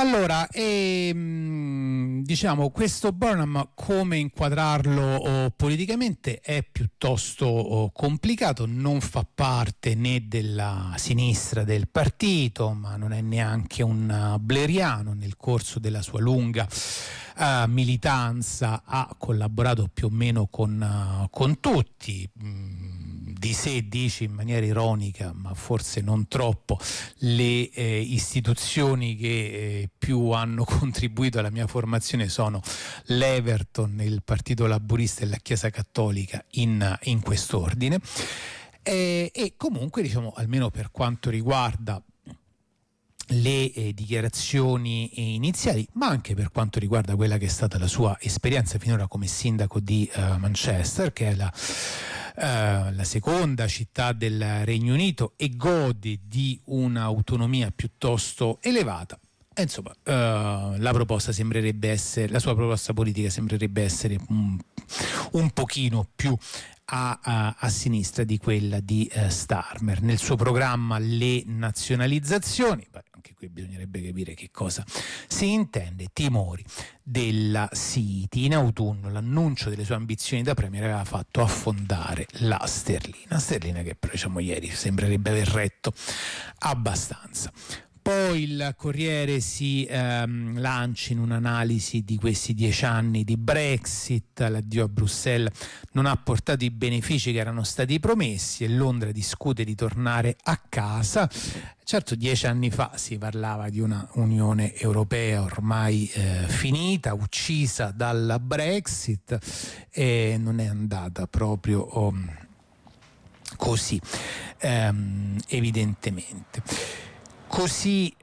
Allora, diciamo, questo Burnham, come inquadrarlo politicamente è piuttosto complicato, non fa parte né della sinistra del partito, ma non è neanche un blairiano. Nel corso della sua lunga militanza ha collaborato più o meno con tutti. Di sé dice in maniera ironica, ma forse non troppo, le istituzioni che più hanno contribuito alla mia formazione sono l'Everton, il Partito Laburista e la Chiesa Cattolica in quest'ordine. E comunque, diciamo, almeno per quanto riguarda le dichiarazioni iniziali, ma anche per quanto riguarda quella che è stata la sua esperienza finora come sindaco di Manchester, che è la seconda città del Regno Unito e gode di un'autonomia piuttosto elevata. E insomma, la sua proposta politica sembrerebbe essere un pochino più a sinistra di quella di Starmer. Nel suo programma le nazionalizzazioni, anche qui bisognerebbe capire che cosa si intende, timori della City. In autunno l'annuncio delle sue ambizioni da premier aveva fatto affondare la sterlina che però, diciamo, ieri sembrerebbe aver retto abbastanza. Poi il Corriere si lancia in un'analisi di questi 10 anni di Brexit. L'addio a Bruxelles non ha portato i benefici che erano stati promessi e Londra discute di tornare a casa. Certo, 10 anni fa si parlava di una Unione Europea ormai finita, uccisa dalla Brexit, e non è andata proprio così, evidentemente. Così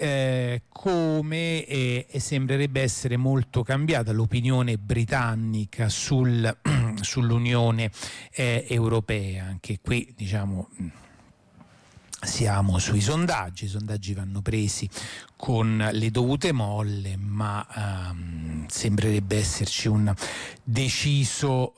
come sembrerebbe essere molto cambiata l'opinione britannica sull'Unione Europea. Anche qui, diciamo, siamo sui sondaggi. I sondaggi vanno presi con le dovute molle, ma sembrerebbe esserci un deciso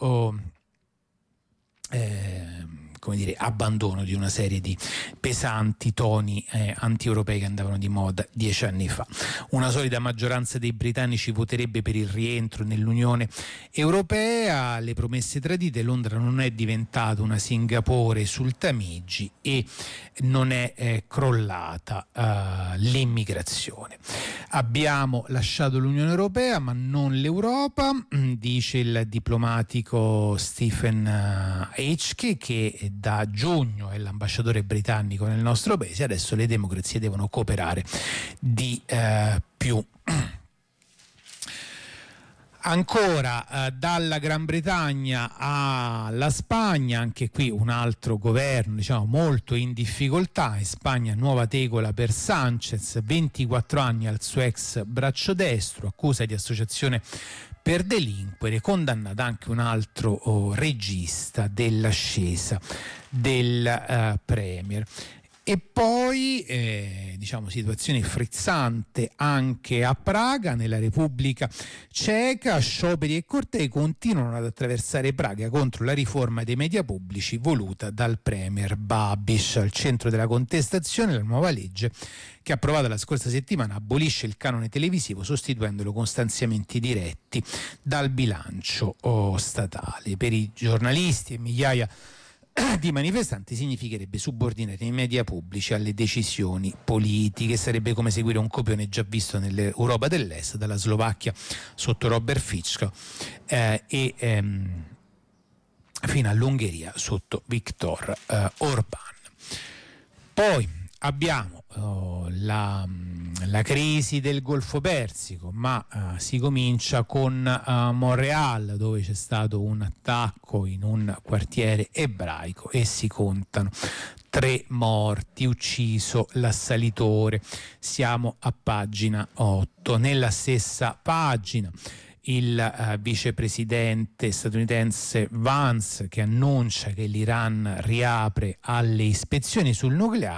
come dire, abbandono di una serie di pesanti toni anti-europei che andavano di moda 10 anni fa. Una solida maggioranza dei britannici voterebbe per il rientro nell'Unione Europea. Le promesse tradite, Londra non è diventata una Singapore sul Tamigi e non è crollata l'immigrazione. Abbiamo lasciato l'Unione Europea ma non l'Europa, dice il diplomatico Stephen H. che da giugno è l'ambasciatore britannico nel nostro paese. Adesso le democrazie devono cooperare di più. Ancora dalla Gran Bretagna alla Spagna, anche qui un altro governo, diciamo, molto in difficoltà. In Spagna nuova tegola per Sánchez, 24 anni al suo ex braccio destro, accusa di associazione per delinquere, condannato anche un altro regista dell'ascesa del Premier. E poi diciamo situazione frizzante anche a Praga, nella Repubblica Ceca. Scioperi e cortei continuano ad attraversare Praga contro la riforma dei media pubblici voluta dal premier Babiš. Al centro della contestazione la nuova legge che approvata la scorsa settimana abolisce il canone televisivo sostituendolo con stanziamenti diretti dal bilancio statale. Per i giornalisti e migliaia di manifestanti significherebbe subordinare i media pubblici alle decisioni politiche. Sarebbe come seguire un copione già visto nell'Europa dell'Est, dalla Slovacchia sotto Robert Fico fino all'Ungheria sotto Viktor Orbán. Poi abbiamo la crisi del Golfo Persico, ma si comincia con Montréal, dove c'è stato un attacco in un quartiere ebraico e si contano 3 morti, ucciso l'assalitore. Siamo a pagina 8. Nella stessa pagina il vicepresidente statunitense Vance che annuncia che l'Iran riapre alle ispezioni sul nucleare.